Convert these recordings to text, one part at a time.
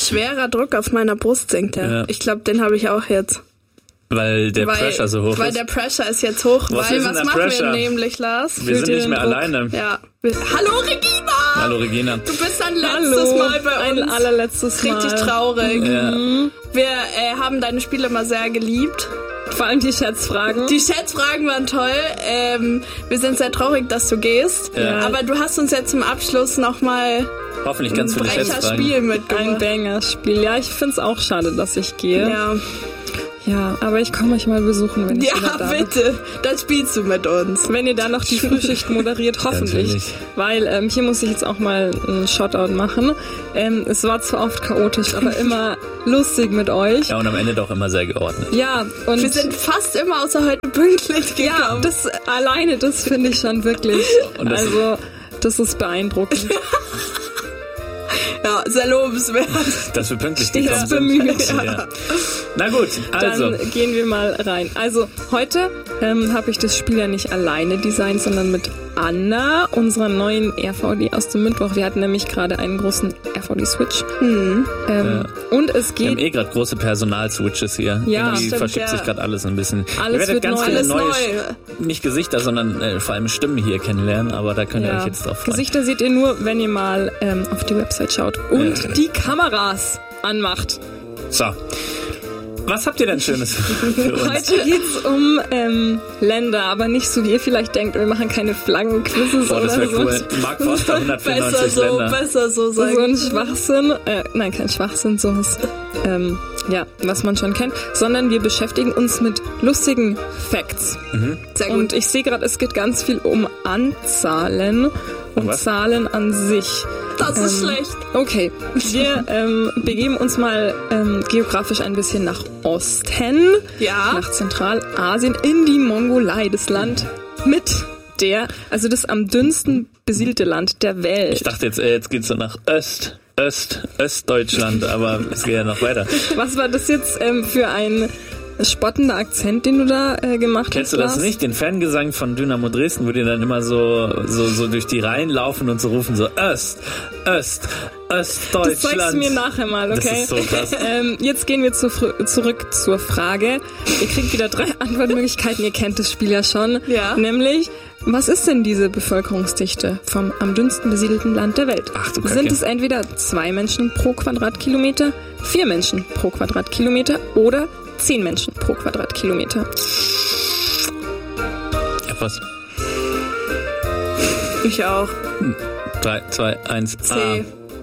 schwerer Druck auf meiner Brust sinkt. Ja. Ich glaube, den habe ich auch jetzt. Weil der Pressure so hoch ist? Weil der Pressure ist jetzt hoch. Was machen wir nämlich, Lars? Wir sind nicht mehr alleine. Ja. Hallo Regina! Hallo Regina. Du bist ein letztes Mal bei uns. Ein allerletztes Mal. Richtig traurig. Ja. Wir haben deine Spiele immer sehr geliebt. Vor allem die Schätzfragen. Die Schätzfragen waren toll. Wir sind sehr traurig, dass du gehst. Ja. Aber du hast uns jetzt zum Abschluss nochmal hoffentlich ganz viele Schätzfragen. Spiel mitgebracht. Ein Banger-Spiel. Ja, ich find's auch schade, dass ich gehe. Ja, aber ich komme euch mal besuchen, wenn ich wieder da bin. Ja, bitte. Dann spielst du mit uns. Wenn ihr da noch die Frühschicht moderiert, hoffentlich. Ja, weil hier muss ich jetzt auch mal einen Shoutout machen. Es war zwar oft chaotisch, aber immer lustig mit euch. Ja, und am Ende doch immer sehr geordnet. Ja, und wir sind fast immer außer heute pünktlich gekommen. Ja, das finde ich schon wirklich. Also, das ist beeindruckend. Ja, sehr lobenswert. Dass wir pünktlich gekommen sind. Ja. Na gut, also. Dann gehen wir mal rein. Also, heute habe ich das Spiel ja nicht alleine designt, sondern mit Anna, unserer neuen RVD aus dem Mittwoch. Wir hatten nämlich gerade einen großen RVD-Switch. Und es geht... Wir haben gerade große Personal-Switches hier. Ja, irgendwie verschiebt sich gerade alles ein bisschen. Alles wird ganz neu. viele neue, nicht Gesichter, sondern vor allem Stimmen hier kennenlernen, aber da könnt ihr euch jetzt drauf freuen. Gesichter seht ihr nur, wenn ihr mal auf die Website schaut und die Kameras anmacht. So. Was habt ihr denn Schönes für uns? Heute geht's um Länder, aber nicht so, wie ihr vielleicht denkt. Wir machen keine Flaggenquizzes oder so. Cool. Mark Forster, 194 Länder. Besser so sagen. So ein Schwachsinn. Nein, kein Schwachsinn, sowas. Was man schon kennt. Sondern wir beschäftigen uns mit lustigen Facts. Sehr gut. Und ich sehe gerade, es geht ganz viel um Anzahlen und Zahlen an sich. Das ist schlecht. Okay, wir begeben uns mal geografisch ein bisschen nach Osten, nach Zentralasien, in die Mongolei, das Land also das am dünnsten besiedelte Land der Welt. Ich dachte jetzt geht's so nach Östdeutschland, aber es geht ja noch weiter. Was war das jetzt für ein spottender Akzent, den du da gemacht hast? Kennst du das nicht? Den Fangesang von Dynamo Dresden, wo die dann immer so durch die Reihen laufen und so rufen, so Östdeutschland. Das zeigst du mir nachher mal, okay? Das ist so krass. Jetzt gehen wir zurück zur Frage. Ihr kriegt wieder 3 Antwortmöglichkeiten, ihr kennt das Spiel ja schon. Ja. Nämlich, was ist denn diese Bevölkerungsdichte vom am dünnsten besiedelten Land der Welt? Ach du Kacke. Sind es entweder 2 Menschen pro Quadratkilometer, 4 Menschen pro Quadratkilometer oder 10 Menschen pro Quadratkilometer? Ja, was? Ich auch. 3, 2, 1, C.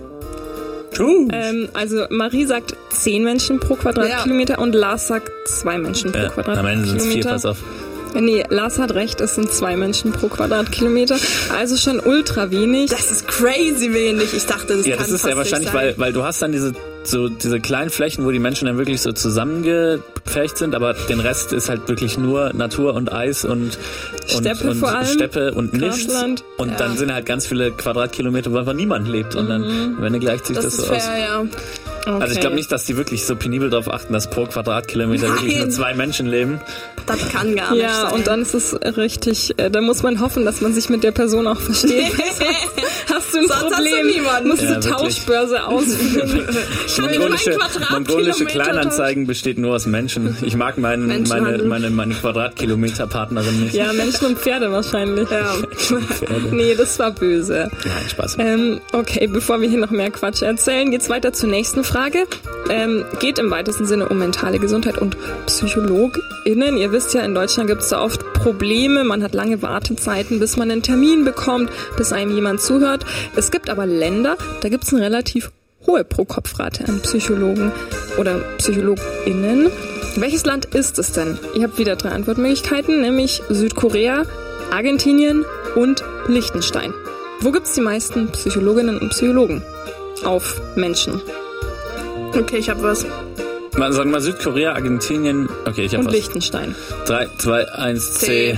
Also Marie sagt 10 Menschen pro Quadratkilometer und Lars sagt 2 Menschen pro Quadratkilometer. Am Ende sind es 4, pass auf. Nee, Lars hat recht, es sind 2 Menschen pro Quadratkilometer. Also schon ultra wenig. Das ist crazy wenig. Ich dachte, das kann das ist fast ja wahrscheinlich, nicht sein. weil du hast dann diese kleinen Flächen, wo die Menschen dann wirklich so zusammengepfercht sind, aber den Rest ist halt wirklich nur Natur und Eis und Steppe vor allem. Steppe und nichts. Grasland. Und dann sind halt ganz viele Quadratkilometer, wo einfach niemand lebt. Und dann am Ende gleicht sich das so fair, aus. Ja. Okay. Also ich glaube nicht, dass die wirklich so penibel darauf achten, dass pro Quadratkilometer wirklich nur 2 Menschen leben. Das kann gar nicht sein. Ja, und dann ist es richtig, da muss man hoffen, dass man sich mit der Person auch versteht. Hast du ein Sonst Problem, hast du niemanden. musst du Tauschbörse ausführen. Mongolische Kleinanzeigen besteht nur aus Menschen. Ich mag meine Quadratkilometer-Partnerin nicht. Ja, Menschen und Pferde wahrscheinlich. Ja. Nee, das war böse. Nein, Spaß. Okay, bevor wir hier noch mehr Quatsch erzählen, geht's weiter zur nächsten Frage. Geht im weitesten Sinne um mentale Gesundheit und PsychologInnen. Ihr wisst ja, in Deutschland gibt's da oft Probleme. Man hat lange Wartezeiten, bis man einen Termin bekommt, bis einem jemand zuhört. Es gibt aber Länder, da gibt's eine relativ hohe Pro-Kopf-Rate an Psychologen oder PsychologInnen. Welches Land ist es denn? Ihr habt wieder 3 Antwortmöglichkeiten, nämlich Südkorea, Argentinien und Liechtenstein. Wo gibt's die meisten Psychologinnen und Psychologen auf Menschen? Okay, ich hab was. Sagen wir Südkorea, Argentinien. Okay, ich hab und was. Liechtenstein. 3, 2, 1, C.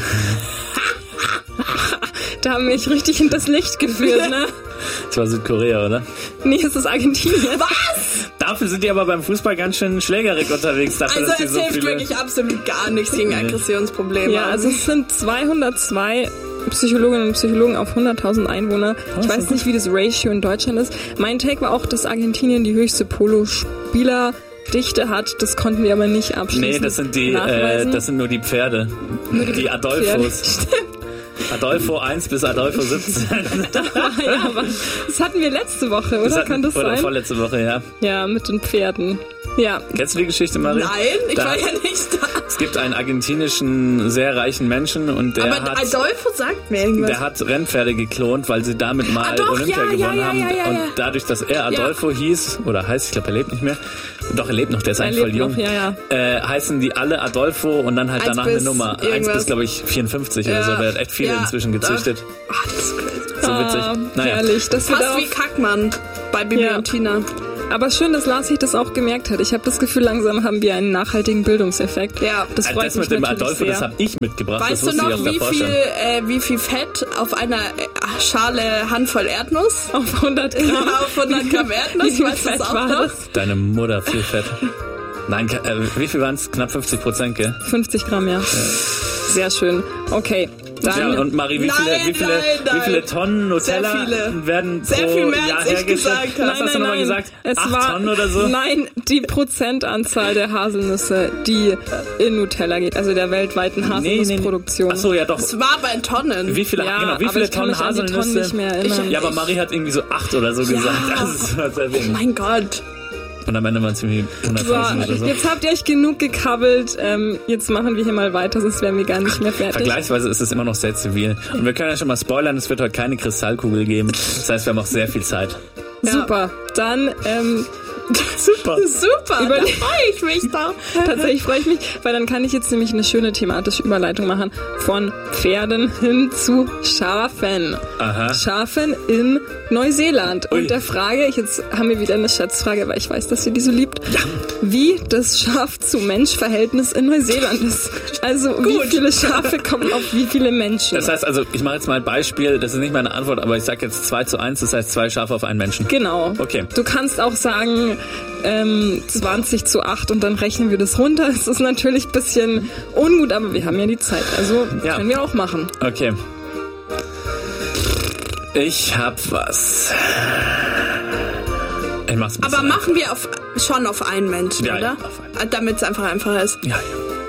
Da haben wir mich richtig in das Licht geführt, ne? Das war Südkorea, oder? Nee, es ist Argentinien. Was? Dafür sind die aber beim Fußball ganz schön schlägerig unterwegs. Dafür, dass die Es so hilft viele... wirklich absolut gar nichts gegen Aggressionsprobleme. Ja, also es sind 202 Psychologinnen und Psychologen auf 100.000 Einwohner. Ich weiß nicht, wie das Ratio in Deutschland ist. Mein Take war auch, dass Argentinien die höchste Polospielerdichte hat. Das konnten wir aber nicht abschließen. Nee, das sind nur die Pferde. Die Adolfos. Adolfo 1 bis Adolfo 17. Ja, aber das hatten wir letzte Woche, oder? Kann das sein? Oder vorletzte Woche, ja. Ja, mit den Pferden. Ja. Kennst du die Geschichte, Marie? Nein, ich war ja nicht da. Es gibt einen argentinischen, sehr reichen Menschen und der aber Adolfo sagt mir irgendwas. Der hat Rennpferde geklont, weil sie damit mal Olympia gewonnen haben. Und dadurch, dass er Adolfo hieß, oder heißt, ich glaube, er lebt nicht mehr. Doch, er lebt noch, der ist eigentlich voll jung. Heißen die alle Adolfo und dann halt danach eine Nummer. 1 bis, glaube ich, 54 oder so. Der hat echt viele inzwischen gezüchtet. Das ist crazy. So witzig. Naja. Herrlich. Fast wie Kackmann bei Bibi und Tina. Aber schön, dass Lars sich das auch gemerkt hat. Ich habe das Gefühl, langsam haben wir einen nachhaltigen Bildungseffekt. Ja, das freut mich mit dem natürlich Adolfo, sehr. das habe ich mitgebracht. Weißt du noch, wie viel Fett auf einer Schale Handvoll Erdnuss? Auf 100 Gramm. Ja, auf 100 Gramm Erdnuss, weißt du das auch noch? Deine Mutter, viel Fett. Nein, wie viel waren es? Knapp 50%, gell? 50 Gramm, ja. Sehr schön. Okay. Dann und Marie, wie viele Tonnen Nutella werden pro sehr viel mehr, Jahr als ich hergestellt? gesagt habe. Was hast du nochmal gesagt? Es 8 war, Tonnen oder so? Nein, die Prozentanzahl der Haselnüsse, die in Nutella geht, also der weltweiten Haselnussproduktion. Ach so, ja doch. Es war bei Tonnen. Wie viele Tonnen Haselnüsse? Nicht mehr erinnern. Ja, aber Marie hat irgendwie so 8 oder so gesagt. Das ist sehr wenig. Oh mein Gott. Und am Ende waren es irgendwie 150 oder so. Jetzt habt ihr euch genug gekabbelt. Jetzt machen wir hier mal weiter, sonst wären wir gar nicht mehr fertig. Vergleichsweise ist es immer noch sehr zivil. Und wir können ja schon mal spoilern, es wird heute keine Kristallkugel geben. Das heißt, wir haben auch sehr viel Zeit. Ja. Super. Dann Super. Da freue ich mich doch. Tatsächlich freue ich mich, weil dann kann ich jetzt nämlich eine schöne thematische Überleitung machen von Pferden hin zu Schafen. Aha. Schafen in Neuseeland. Und der Frage, jetzt haben wir wieder eine Schätzfrage, weil ich weiß, dass ihr die so liebt, wie das Schaf-zu-Mensch-Verhältnis in Neuseeland ist. Also wie viele Schafe kommen auf wie viele Menschen? Das heißt also, ich mache jetzt mal ein Beispiel, das ist nicht meine Antwort, aber ich sage jetzt 2:1, das heißt 2 Schafe auf einen Menschen. Genau. Okay. Du kannst auch sagen 20:8 und dann rechnen wir das runter. Es ist natürlich ein bisschen ungut, aber wir haben ja die Zeit, also können wir auch machen. Okay. Ich hab was. Ich mach's ein bisschen. Aber machen wir schon auf einen Menschen, ja, oder? Ja, auf einen. Damit es einfacher ist. Ja.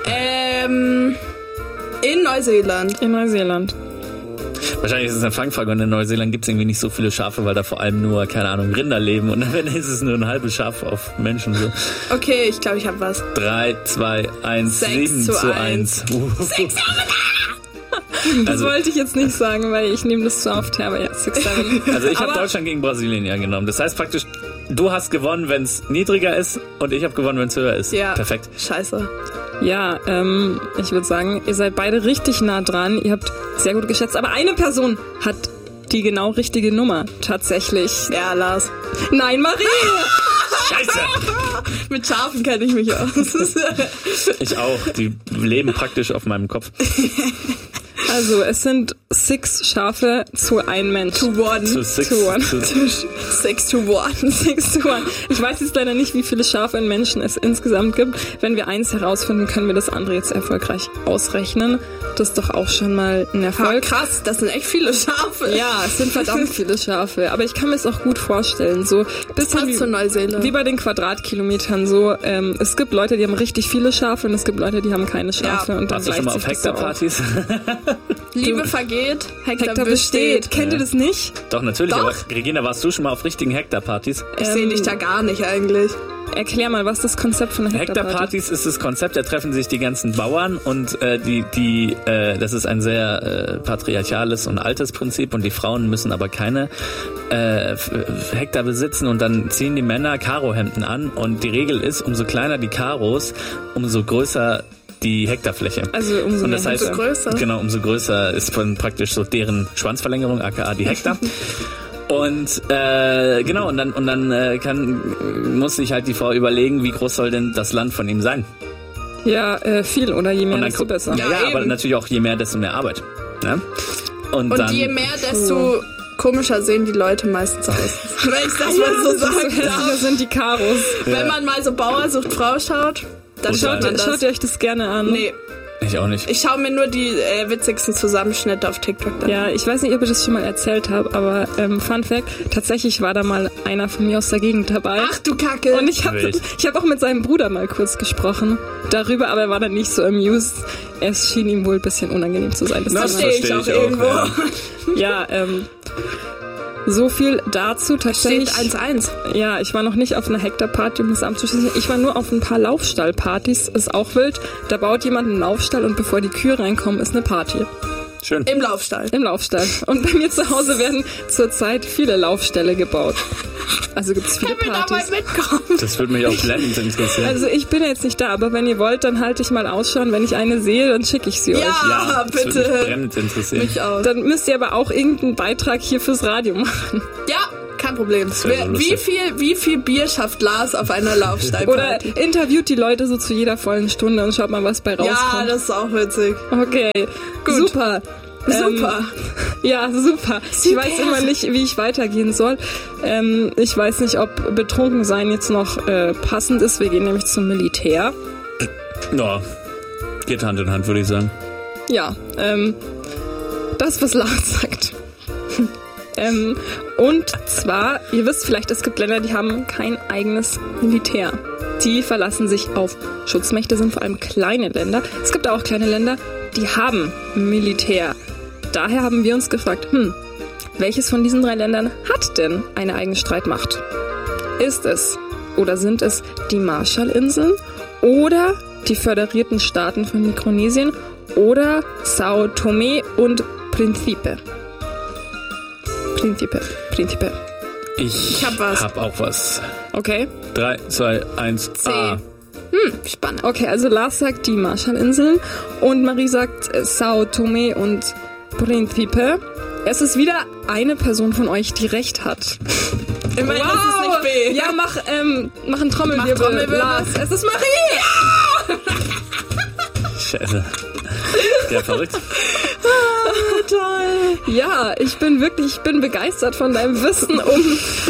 In Neuseeland. In Neuseeland. Wahrscheinlich ist es eine Fangfrage und in Neuseeland gibt es irgendwie nicht so viele Schafe, weil da vor allem nur, keine Ahnung, Rinder leben und dann ist es nur ein halbes Schaf auf Menschen. So. Okay, ich glaube, ich habe was. 3, 2, 1, 7:1. 6, Das wollte ich jetzt nicht sagen, weil ich nehme das zu oft her, aber ja, 6-7. Also ich habe Deutschland gegen Brasilien ja genommen. Das heißt praktisch, du hast gewonnen, wenn es niedriger ist und ich habe gewonnen, wenn es höher ist. Ja. Perfekt. Scheiße. Ja, ich würde sagen, ihr seid beide richtig nah dran. Ihr habt sehr gut geschätzt, aber eine Person hat die genau richtige Nummer. Tatsächlich. Ja, Lars. Nein, Marie! Scheiße! Mit Schafen kenne ich mich aus. Ich auch. Die leben praktisch auf meinem Kopf. Also, es sind 6 Schafe zu 1 Mensch. To one. Zu 6 to one. 6 to 1. 6 to 1. Ich weiß jetzt leider nicht, wie viele Schafe in Menschen es insgesamt gibt. Wenn wir eins herausfinden, können wir das andere jetzt erfolgreich ausrechnen. Das ist doch auch schon mal ein Erfolg. Krass, das sind echt viele Schafe. Ja, es sind verdammt viele Schafe. Aber ich kann mir es auch gut vorstellen. So bisschen zu Neuseeland. Wie bei den Quadratkilometern. So, es gibt Leute, die haben richtig viele Schafe und es gibt Leute, die haben keine Schafe. Ja. Und dann warst du schon mal auf Hektarpartys? Liebe vergeht, Hektar besteht. Kennt ihr das nicht? Doch, natürlich. Doch. Aber Regina, warst du schon mal auf richtigen Hektarpartys? Ich sehe dich da gar nicht eigentlich. Erklär mal, was ist das Konzept von einer Hektarparty? Hektarpartys ist das Konzept, da treffen sich die ganzen Bauern und das ist ein sehr patriarchales und altes Prinzip und die Frauen müssen aber keine Hektar besitzen und dann ziehen die Männer Karohemden an und die Regel ist, umso kleiner die Karos, umso größer die Hektarfläche. Also umso und das mehr heißt, größer. Genau, umso größer ist von praktisch so deren Schwanzverlängerung, aka die Hektar. Und genau, und dann muss sich halt die Frau überlegen, wie groß soll denn das Land von ihm sein? Ja, viel oder je mehr, desto besser. Ja, aber natürlich auch je mehr, desto mehr Arbeit. Ja? Und dann, je mehr, desto komischer sehen die Leute meistens aus. Wenn ich das mal so sagen darf. Das sind die Karos. Wenn man mal so Bauer sucht Frau schaut, dann schaut man das. Schaut ihr euch das gerne an? Nee. Ich auch nicht. Ich schaue mir nur die witzigsten Zusammenschnitte auf TikTok an. Ja, ich weiß nicht, ob ich das schon mal erzählt habe, aber Fun Fact, tatsächlich war da mal einer von mir aus der Gegend dabei. Ach du Kacke. Und ich hab auch mit seinem Bruder mal kurz gesprochen darüber, aber er war dann nicht so amused. Es schien ihm wohl ein bisschen unangenehm zu sein. Das verstehe ich auch irgendwo. Ja, so viel dazu. Tatsächlich steht 1-1. Ja, ich war noch nicht auf einer Hektar-Party, um das abzuschließen. Ich war nur auf ein paar Laufstall-Partys. Ist auch wild. Da baut jemand einen Laufstall und bevor die Kühe reinkommen, ist eine Party. Schön. Im Laufstall. Im Laufstall. Und bei mir zu Hause werden zurzeit viele Laufställe gebaut. Also gibt's viele Partys. Können wir da mal mitkommen? Das würde mich auch blendend interessieren. Also ich bin jetzt nicht da, aber wenn ihr wollt, dann halte ich mal Ausschau. Wenn ich eine sehe, dann schicke ich sie euch. Ja, das bitte. würde mich brennend interessieren. Mich auch. Dann müsst ihr aber auch irgendeinen Beitrag hier fürs Radio machen. Ja, kein Problem. Wie viel Bier schafft Lars auf einer Laufstallparty? Oder interviewt die Leute so zu jeder vollen Stunde und schaut mal, was bei rauskommt. Ja, das ist auch witzig. Okay, gut. Super. Ja, super. Ich weiß immer nicht, wie ich weitergehen soll. Ich weiß nicht, ob betrunken sein jetzt noch passend ist. Wir gehen nämlich zum Militär. Ja, geht Hand in Hand, würde ich sagen. Ja, das, was Lars sagt. Und zwar, ihr wisst vielleicht, es gibt Länder, die haben kein eigenes Militär. Die verlassen sich auf Schutzmächte, sind vor allem kleine Länder. Es gibt auch kleine Länder, die haben Militär. Daher haben wir uns gefragt, welches von diesen 3 Ländern hat denn eine eigene Streitmacht? Ist es oder sind es die Marshallinseln oder die föderierten Staaten von Mikronesien oder Sao Tomé und Príncipe? Príncipe. Ich hab auch was. Okay. 3, 2, 1, C. A. Spannend. Okay, also Lars sagt die Marshallinseln und Marie sagt Sao Tomé und Príncipe. Es ist wieder eine Person von euch, die recht hat. Immerhin ist es nicht B. Ja, mach einen Trommelwirbel. Lars, es ist Marie! Ja! Scheiße. Ja, verrückt. Toll. Ja, ich bin begeistert von deinem Wissen um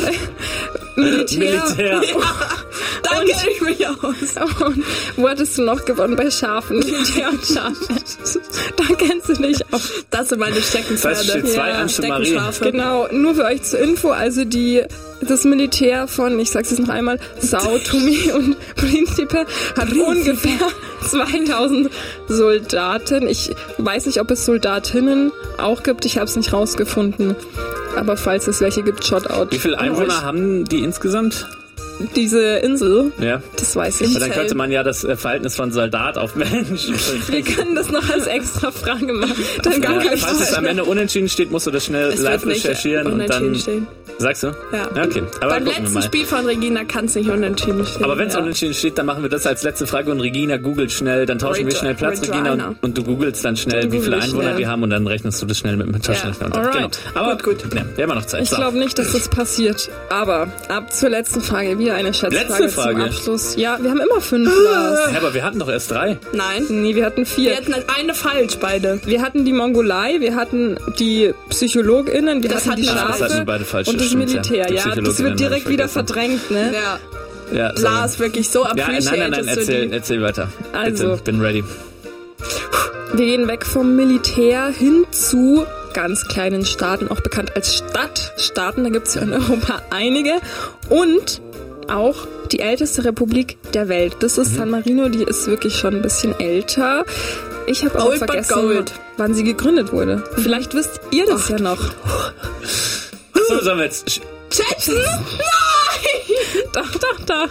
Militär. Ja, da kenne ich mich aus. Und wo hattest du noch gewonnen? Bei Schafen. Militär und Schafe. Da kennst du dich auch. Das sind meine Steckenpferde. Das steht 2-1 für Marie. Genau, nur für euch zur Info, also das Militär von, ich sag's jetzt noch einmal, Sao Tomé und Príncipe hat ungefähr 2000 Soldaten. Ich weiß nicht, ob es Soldatinnen auch gibt, ich habe es nicht rausgefunden. Aber falls es welche gibt, Shoutout. Wie viele Einwohner haben die insgesamt? Diese Insel? Ja. Das weiß ich nicht. Dann könnte man ja das Verhältnis von Soldat auf Mensch. Wir können das noch als extra Frage machen. Dann falls es am Ende unentschieden steht, musst du das schnell live recherchieren und dann. Stehen. Sagst du? Ja. Okay. Aber beim letzten Spiel von Regina kann es nicht unentschieden stehen. Aber wenn es unentschieden steht, dann machen wir das als letzte Frage und Regina googelt schnell, dann tauschen wir schnell Platz, Regina, und du googelst dann schnell, wie viele Einwohner die haben und dann rechnest du das schnell mit dem Taschenrechner. Ja. Genau. Aber gut. Ja, wir haben noch Zeit. Ich glaube nicht, dass das passiert. Aber ab zur letzten Frage. Wieder eine Schätzfrage zum Abschluss. Ja, wir haben immer 5. Ja, aber wir hatten doch erst 3. Nein. Nee, wir hatten 4. Wir hatten eine falsch, beide. Wir hatten die Mongolei, wir hatten die PsychologInnen, wir hatten die Schafe das hatten beide falsch, und das Militär. Ja, das wird direkt wieder verdrängt, ne? Ja. Lars, wirklich so appreciated. Nein, erzähl weiter. Also, Bitte, bin ready. Wir gehen weg vom Militär hin zu ganz kleinen Staaten, auch bekannt als Stadtstaaten. Da gibt es ja in Europa einige. Und auch die älteste Republik der Welt. Das ist San Marino, die ist wirklich schon ein bisschen älter. Ich habe auch vergessen, wann sie gegründet wurde. Vielleicht wisst ihr das ja noch. So, sollen wir jetzt schätzen? Nein! Doch.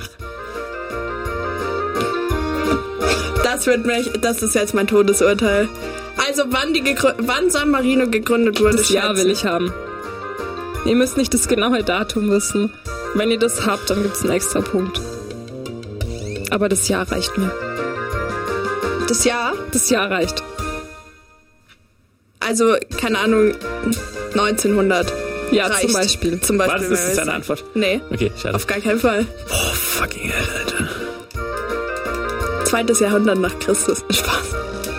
Das ist jetzt mein Todesurteil. Also wann San Marino gegründet wurde. Das Jahr will ich haben. Ihr müsst nicht das genaue Datum wissen. Wenn ihr das habt, dann gibt's einen extra Punkt. Aber das Jahr reicht mir. Das Jahr? Das Jahr reicht. Also, keine Ahnung, 1900. Ja, reicht. Zum Beispiel. War das deine Antwort? Nee. Okay, schade. Auf gar keinen Fall. Oh, fucking hell, Alter. 2. Jahrhundert nach Christus. Spaß.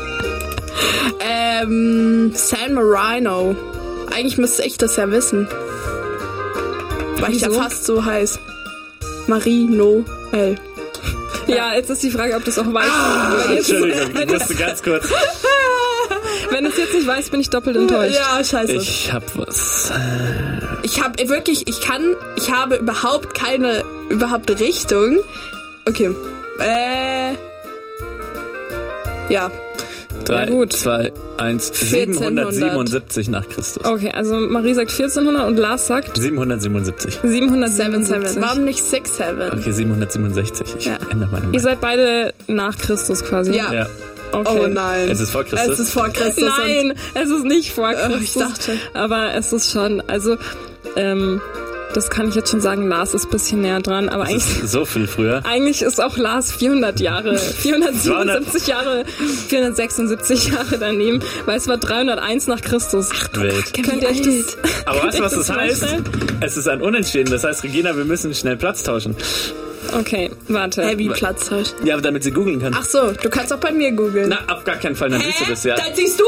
San Marino. Eigentlich müsste ich das ja wissen. Weil ich ja fast so heiß. Marino L. Ja, jetzt ist die Frage, ob du es auch weißt. Entschuldigung, ich musste ganz kurz. Wenn du es jetzt nicht weißt, bin ich doppelt enttäuscht. Ja, scheiße. Ich hab was. Ich habe überhaupt keine Richtung. Okay. Ja. 3, 2, 1, 777 nach Christus. Okay, also Marie sagt 1400 und Lars sagt 777. 777. Warum nicht 67? Okay, 767. Ich ändere meine Meinung. Ihr seid beide nach Christus quasi. Ja. Okay. Oh nein. Es ist vor Christus? Es ist vor Christus. Nein, es ist nicht vor Christus. Ich dachte. Aber es ist schon, also, das kann ich jetzt schon sagen, Lars ist ein bisschen näher dran, aber eigentlich ist so viel früher. Eigentlich ist auch Lars 476 Jahre daneben, weil es war 301 nach Christus. Ach, wild. Könnt ihr euch das? Aber weißt du, was das heißt? Es ist ein Unentschieden. Das heißt, Regina, wir müssen schnell Platz tauschen. Okay, warte. Wie Platz tauschen? Ja, damit sie googeln kann. Ach so, du kannst auch bei mir googeln. Na, auf gar keinen Fall, dann siehst du das ja. Dann siehst du